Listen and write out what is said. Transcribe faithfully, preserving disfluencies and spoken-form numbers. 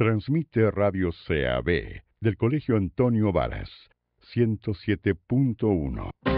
Transmite Radio C A B del Colegio Antonio Varas, ciento siete punto uno.